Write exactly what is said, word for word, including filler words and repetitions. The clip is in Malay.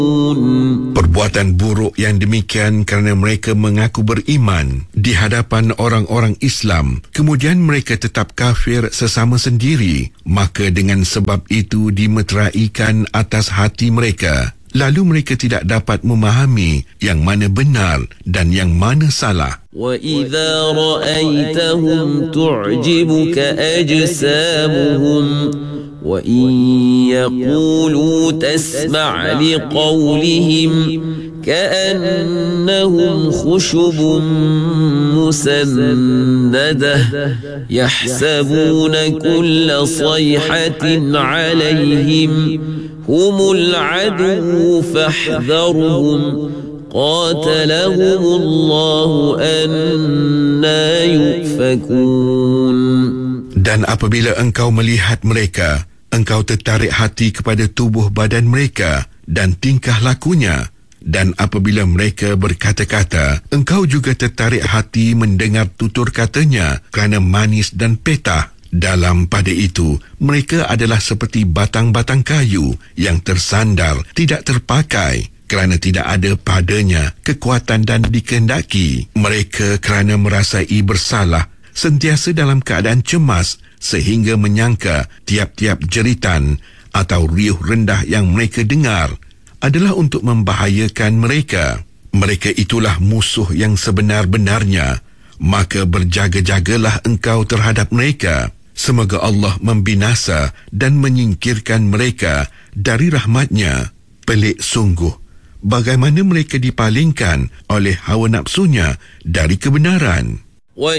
Perbuatan buruk yang demikian kerana mereka mengaku beriman di hadapan orang-orang Islam, kemudian mereka tetap kafir sesama sendiri, maka dengan sebab itu dimeteraikan atas hati mereka. Lalu mereka tidak dapat memahami yang mana benar dan yang mana salah. وَإِذَا رَأَيْتَهُمْ تُعْجِبُكَ أَجْسَامُهُمْ وَإِنْ يَقُولُوا تَسْمَعْ لِقَوْلِهِمْ كَأَنَّهُمْ خُشُبٌ مُسَنَّدَةٌ يَحْسَبُونَ كُلَّ صَيْحَةٍ عَلَيْهِمْ هُمُ الْعَدُوُّ فَاحْذَرْهُمْ قَاتَلَهُمُ اللَّهُ أَنَّى يُؤْفَكُونَ. Dan apabila engkau melihat mereka, engkau tertarik hati kepada tubuh badan mereka dan tingkah lakunya. Dan apabila mereka berkata-kata, engkau juga tertarik hati mendengar tutur katanya kerana manis dan petah. Dalam pada itu, mereka adalah seperti batang-batang kayu yang tersandar, tidak terpakai, kerana tidak ada padanya kekuatan dan dikehendaki. Mereka kerana merasai bersalah, sentiasa dalam keadaan cemas sehingga menyangka tiap-tiap jeritan atau riuh rendah yang mereka dengar adalah untuk membahayakan mereka. Mereka itulah musuh yang sebenar-benarnya, maka berjaga-jagalah engkau terhadap mereka. Semoga Allah membinasa dan menyingkirkan mereka dari rahmatnya. Pelik sungguh bagaimana mereka dipalingkan oleh hawa nafsunya dari kebenaran.